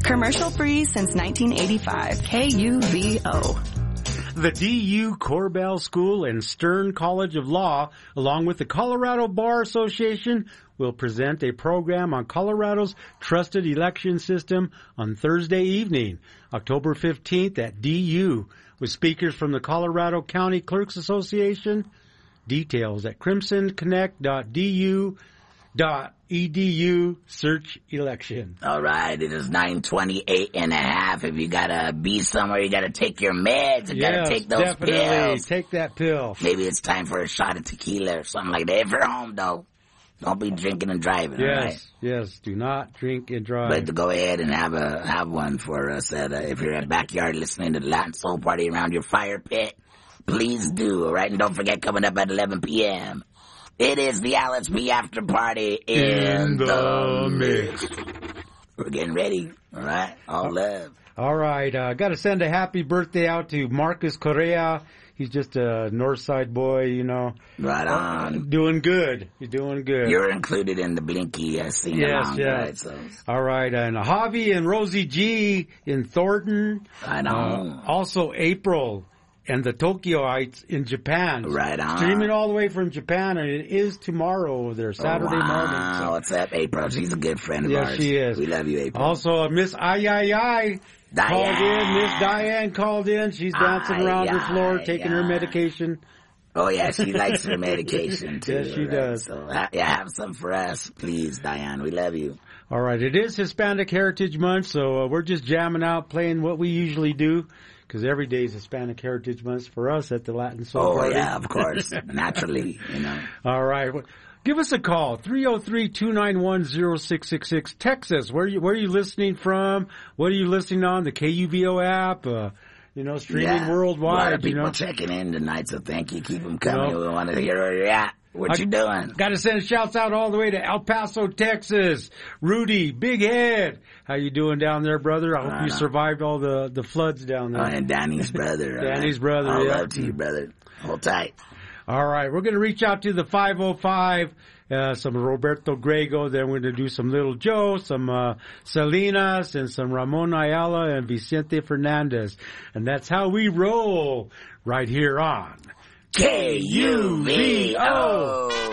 Commercial free since 1985. KUVO. The DU Corbell School and Stern College of Law, along with the Colorado Bar Association, will present a program on Colorado's trusted election system on Thursday evening, October 15th at DU, with speakers from the Colorado County Clerks Association. Details at crimsonconnect.du.edu, search election. All right, it is 9:28 and a half. If you gotta be somewhere, you gotta take your meds. You gotta take those pills. Take that pill. Maybe it's time for a shot of tequila or something like that. If you're home, though, don't be drinking and driving. Yes, all right? Yes. Do not drink and drive. But to go ahead and have one for us if you're at backyard listening to the Latin Soul Party around your fire pit. Please do, all right? And don't forget, coming up at 11 p.m., it is the Alex P. After Party in the mix. We're getting ready, all right? All love. All right, got to send a happy birthday out to Marcus Correa. He's just a Northside boy, you know. Right on. Doing good. You're doing good. You're included in the Blinky sing-along, right? So. All right, and Javi and Rosie G in Thornton. Right on. Also April and the Tokyoites in Japan. Right on. Streaming all the way from Japan, and it is tomorrow over there, Saturday morning. So. What's up, April? She's a good friend of ours. Yes, she is. We love you, April. Also, Miss Diane called in. Miss Diane called in. She's dancing around the floor, taking her medication. Oh, yeah, she likes her medication, too. Yes, she does. So, have some for us, please, Diane. We love you. All right, it is Hispanic Heritage Month, so we're just jamming out, playing what we usually do. Because every day is Hispanic Heritage Month for us at the Latin Soul Party. Oh, yeah, of course. Naturally, you know. All right. Give us a call, 303-291-0666. Text us. Where are you listening from? What are you listening on? The KUVO app? Streaming worldwide. A lot of people checking in tonight, so thank you. Keep them coming. We want to hear where you're at. What you doing? Got to send shouts out all the way to El Paso, Texas. Rudy, Big Head. How you doing down there, brother? I hope you survived all the floods down there. Oh, and Danny's brother. Danny's brother, All love to you, brother. Hold tight. All right, we're going to reach out to the 505, some Roberto Grego. Then we're going to do some Little Joe, some Salinas, and some Ramon Ayala and Vicente Fernandez. And that's how we roll right here on KUVO.